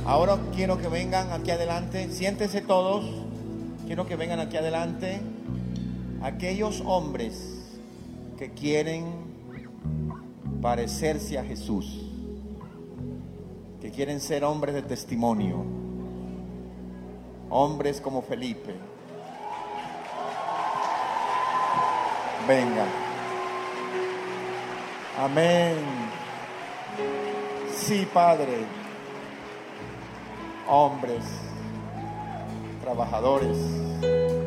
Ahora quiero que vengan aquí adelante. Siéntense todos. Quiero que vengan aquí adelante aquellos hombres que quieren parecerse a Jesús, que quieren ser hombres de testimonio, hombres como Felipe. Vengan. Amén. Sí, Padre. Hombres, trabajadores.